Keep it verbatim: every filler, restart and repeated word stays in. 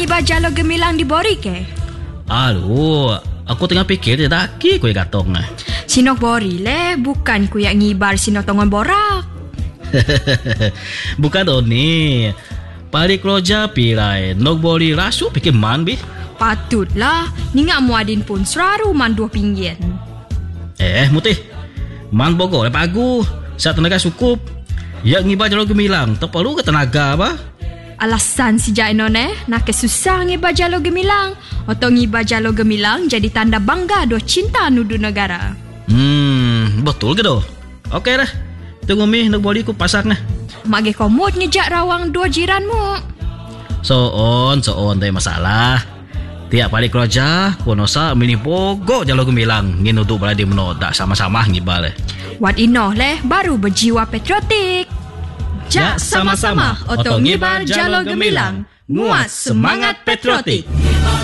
ngibar jalo gemilang di Bori ke? Aduh, aku tengah fikir dia daki kuih gatong. Sinok Bori le, bukan ku yang ngibar sinok tongon borak. Bukan Doni. Pari keroja pirai nok Bori rasu pikir man bi. Patutlah, ninga muadin pun seraru man dua pinggian. Eh, mutih. Man Bogor lepas aku. Saat tenaga cukup. Ya ngibar jalo gemilang, tak perlu ke tenaga apa? Alasan si Jaino ne, nak kesusah ngibar jalo gemilang. Atau ngibar jalo gemilang jadi tanda bangga do cinta nudu negara. Hmm, betul ke doh? Okey dah. Tunggu mi nak boli ku pasang nah. Mage komod ngejak rawang dua jiranmu. So on, so on tak masalah. Tiap balik kerja, konosa mini Bogor jalo gemilang. Ngin untuk berada meno tak sama-sama ngibar. Wat inoh leh baru berjiwa patriotik. Jak sama-sama otong ngibar jalo gemilang. Nguat semangat patriotik.